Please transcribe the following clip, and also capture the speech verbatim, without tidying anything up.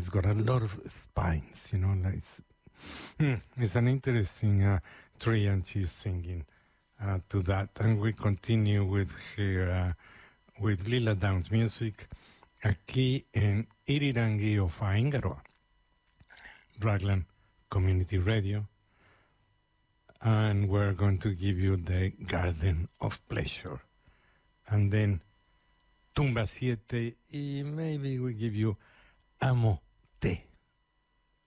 it's got a lot of spines, you know, like it's, mm, it's an interesting uh, tree, and she's singing uh, to that. And we continue with her, uh, with Lila Downs music, aquí en Irirangi of Aingaroa, Raglan Community Radio. And we're going to give you the Garden of Pleasure. And then Tumba Siete, y maybe we give you Amo Te.